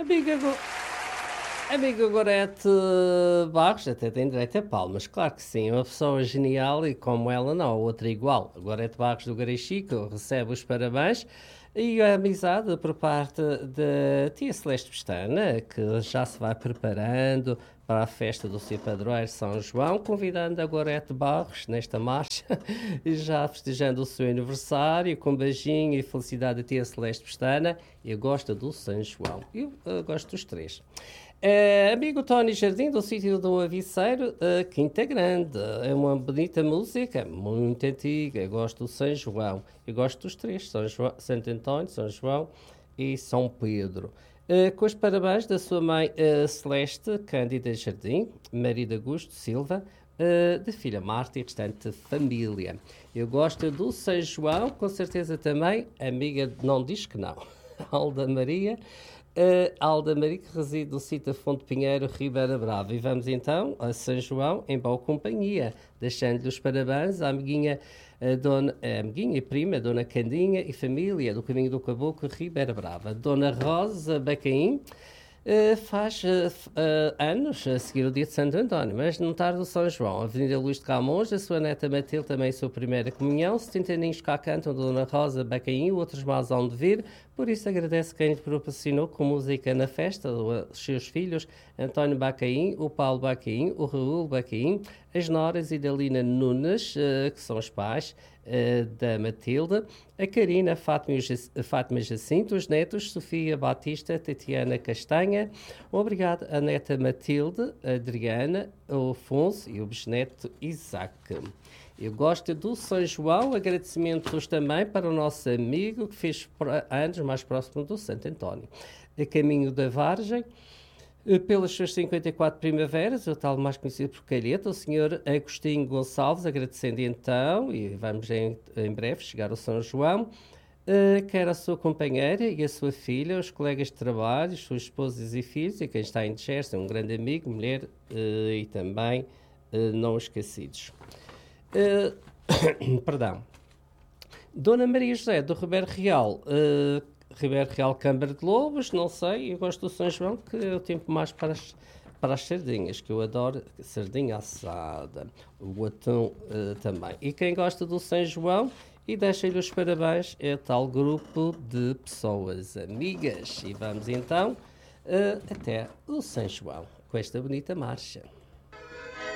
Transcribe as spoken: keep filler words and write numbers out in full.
Amiga, Go- amiga Gorete Barros até tem direito a palmas, claro que sim, uma pessoa genial e como ela não, outra igual. A Gorete Barros do Garechico recebe os parabéns e a amizade por parte da tia Celeste Pestana, que já se vai preparando para a festa do seu padroeiro São João, convidando a Gorete Barros nesta marcha e já festejando o seu aniversário com um beijinho e felicidade da tia Celeste Pestana. Eu gosto do São João, eu, eu gosto dos três. É, amigo Tony Jardim, do sítio do Aviceiro, uh, Quinta Grande. É uma bonita música, muito antiga. Eu gosto do São João. Eu gosto dos três: São João, Santo António, São João e São Pedro. Uh, com os parabéns da sua mãe uh, Celeste Cândida Jardim, Maria de Augusto Silva, uh, da filha Marta e restante família. Eu gosto do São João, com certeza também. Amiga, não diz que não. Alda Maria. Uh, Alda Maria, que reside no sítio da Fonte Pinheiro, Ribeira Brava. E vamos então a São João em boa companhia, deixando-lhe os parabéns à amiguinha, a dona, a amiguinha e prima, Dona Candinha e família do Caminho do Caboclo, Ribeira Brava. Dona Rosa Bacaim. Uh, faz uh, uh, anos a seguir o dia de Santo António, mas não tarde o São João. Avenida Luís de Camões, a sua neta Matilde também a sua primeira comunhão. setenta aninhos cá cantam Dona Rosa Bacaim, outros mais hão de vir. Por isso agradece quem lhe proporcionou com música na festa os seus filhos, António Bacaim, o Paulo Bacaim, o Raul Bacaim, as noras Idalina Nunes, uh, que são os pais uh, da Matilde, a Karina, Fátima, Fátima Jacinto, os netos Sofia Batista, Tatiana Castanha. Obrigado a neta Matilde, a Adriana, o Afonso e o bisneto Isaac. Eu gosto do São João, agradecimentos também para o nosso amigo que fez anos mais próximo do Santo António. A caminho da Vargem, pelas suas cinquenta e quatro primaveras, o tal mais conhecido por Calheta, o senhor Agostinho Gonçalves, agradecendo então, e vamos em, em breve chegar ao São João, uh, quer a sua companheira e a sua filha, os colegas de trabalho, as suas esposas e filhos, e quem está em Chester, um grande amigo, mulher uh, e também uh, não esquecidos. Uh, perdão. Dona Maria José do Ribeiro Real, uh, Ribeiro Real Câmara de Lobos, não sei, eu gosto do São João, que é o tempo mais para as, para as sardinhas, que eu adoro sardinha assada, o atum uh, também. E quem gosta do São João, e deixa-lhe os parabéns, é tal grupo de pessoas amigas. E vamos então uh, até o São João, com esta bonita marcha.